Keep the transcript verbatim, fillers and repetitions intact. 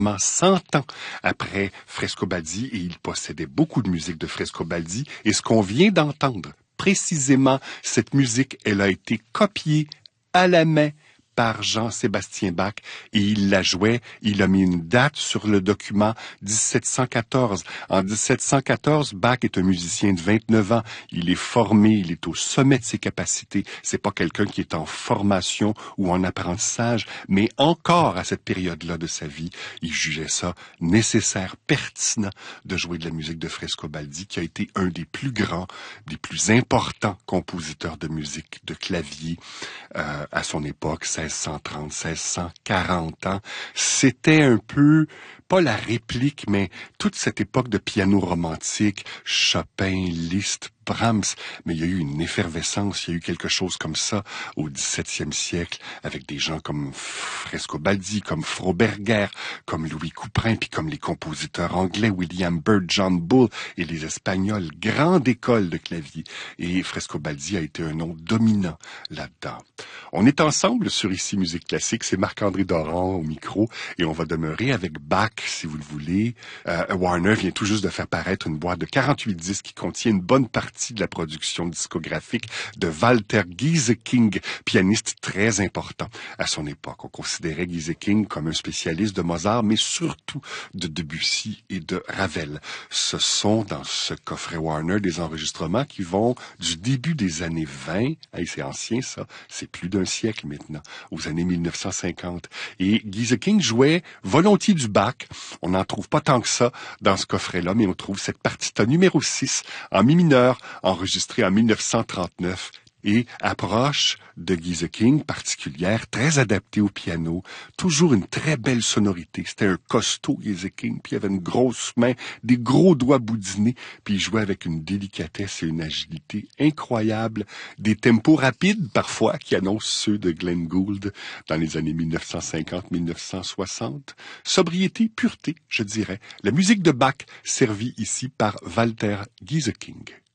cent ans après Frescobaldi, et il possédait beaucoup de musique de Frescobaldi, et ce qu'on vient d'entendre, précisément, cette musique, elle a été copiée à la main par Jean-Sébastien Bach, et il la jouait, il a mis une date sur le document, dix-sept cent quatorze. En dix-sept cent quatorze, Bach est un musicien de vingt-neuf ans, il est formé, il est au sommet de ses capacités, c'est pas quelqu'un qui est en formation ou en apprentissage, mais encore à cette période-là de sa vie, il jugeait ça nécessaire, pertinent de jouer de la musique de Frescobaldi, qui a été un des plus grands, des plus importants compositeurs de musique de clavier euh, à son époque, seize cent trente, seize cent quarante ans. C'était un peu, pas la réplique, mais toute cette époque de piano romantique, Chopin, Liszt, Brahms, mais il y a eu une effervescence, il y a eu quelque chose comme ça au dix-septième siècle, avec des gens comme Frescobaldi, comme Froberger, comme Louis Couperin, puis comme les compositeurs anglais, William Byrd, John Bull, et les Espagnols, grande école de clavier. Et Frescobaldi a été un nom dominant là-dedans. On est ensemble sur Ici Musique Classique, c'est Marc-André Doran au micro, et on va demeurer avec Bach, si vous le voulez. Euh, Warner vient tout juste de faire paraître une boîte de quarante-huit disques qui contient une bonne partie de la production discographique de Walter Gieseking, pianiste très important à son époque. On considérait Gieseking comme un spécialiste de Mozart, mais surtout de Debussy et de Ravel. Ce sont dans ce coffret Warner des enregistrements qui vont du début des années vingt, hey, c'est ancien ça, c'est plus d'un siècle maintenant, aux années mille neuf cent cinquante. Et Gieseking jouait volontiers du Bach. On n'en trouve pas tant que ça dans ce coffret-là, mais on trouve cette partita numéro six en mi mineur, enregistrée en mille neuf cent trente-neuf, et approche de Gieseking particulière, très adaptée au piano, toujours une très belle sonorité. C'était un costaud Gieseking, puis il avait une grosse main, des gros doigts boudinés, puis il jouait avec une délicatesse et une agilité incroyables, des tempos rapides parfois qui annoncent ceux de Glenn Gould dans les années mille neuf cent cinquante à mille neuf cent soixante. Sobriété, pureté, je dirais. La musique de Bach servie ici par Walter Gieseking.